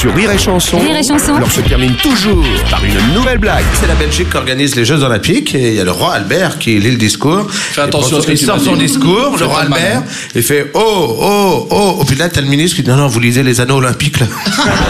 sur Rire et Chanson. Rire et Chanson. Alors se termine toujours par une nouvelle blague. C'est la Belgique qui organise les Jeux Olympiques et il y a le roi Albert qui lit le discours. Fais attention à ce que il tu sort vas son dire. discours, Fais le roi pas le malin. Albert, il fait oh, oh, oh. Puis là, t'as le ministre qui dit non, vous lisez les anneaux olympiques là.